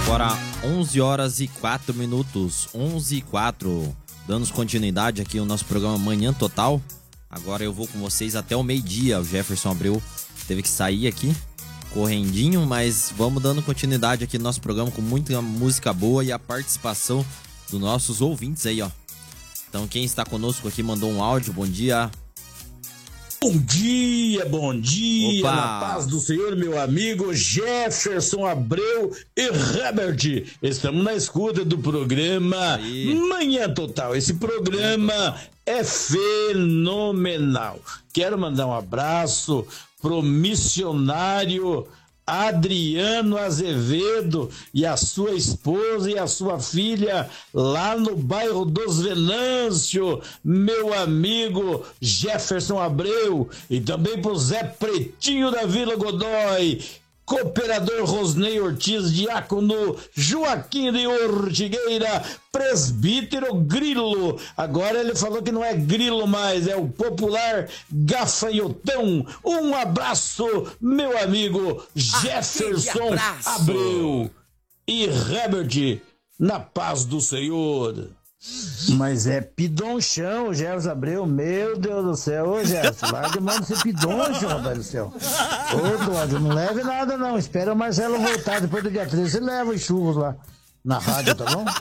Agora 11 horas e 4 minutos, 11 e 4. Dando continuidade aqui ao nosso programa Manhã Total. Agora eu vou com vocês até o meio-dia. O Jefferson Abreu teve que sair aqui, correndinho, mas vamos dando continuidade aqui no nosso programa com muita música boa e a participação dos nossos ouvintes aí, ó. Então quem está conosco aqui mandou um áudio, bom dia. Bom dia, bom dia, Opa. na paz do Senhor, meu amigo Jefferson Abreu e Herbert. Estamos na escuta do programa Aí. Manhã Total. Esse programa é fenomenal. Quero mandar um abraço pro missionário Adriano Azevedo e a sua esposa e a sua filha lá no bairro dos Venâncio, meu amigo Jefferson Abreu, e também pro Zé Pretinho da Vila Godoy, cooperador Rosnei Ortiz, diácono Joaquim de Ortigueira, presbítero Grilo. Agora ele falou que não é Grilo mais, é o popular gafanhotão. Um abraço, meu amigo Jefferson Abreu e Herbert, na paz do Senhor. Mas é pidonchão o Jefferson Abreu, meu Deus do céu. Ô Jefferson, larga de mão de ser pidonchão, rapaz do céu. Ô Cláudio, não leve nada não, espera o Marcelo voltar depois do dia 13, você leva os churros lá na rádio, tá bom?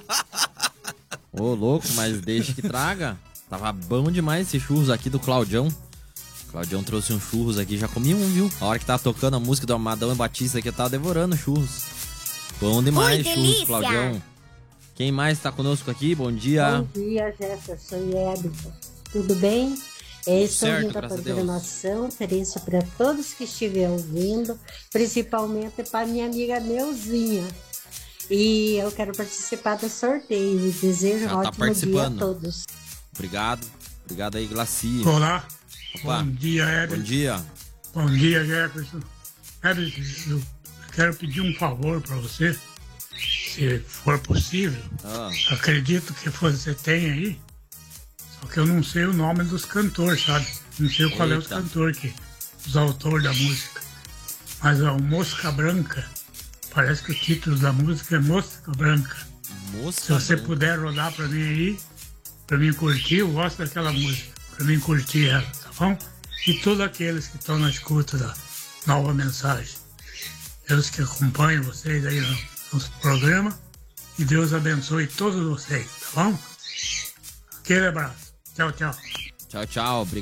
Ô, louco, mas deixa que traga. Tava bom demais esse churros aqui do Claudião. O Claudião trouxe uns churros aqui, já comi um, viu? A hora que tava tocando a música do Amadão e Batista aqui, eu tava devorando churros. Bom demais, churros, Claudião. Quem mais tá conosco aqui? Bom dia. Bom dia, Jefferson e Everton. Tudo bem? Estou certo, ouvindo a graças a programação, Teresa, para todos que estiverem ouvindo, principalmente para minha amiga Neuzinha. E eu quero participar do sorteio e desejo Já um tá ótimo dia a participando. todos. Obrigado. Obrigado aí, Glaci. Olá, Opa. bom dia, Bom Everton. dia. Bom dia, Jefferson. Everton, eu quero pedir um favor para você, se for possível. Ah, Acredito que você tem aí, só que eu não sei o nome dos cantores, sabe? Não sei qual é os Eita. cantores que, os autores da música. Mas o Mosca Branca, parece que o título da música é Mosca Branca. moça. Se você puder rodar pra mim aí, pra mim curtir, eu gosto daquela música, pra mim curtir ela, tá bom? E todos aqueles que estão na escuta da nova mensagem, eles que acompanham vocês aí no programa, e Deus abençoe todos vocês, tá bom? Aquele abraço. Tchau, tchau. Tchau, tchau.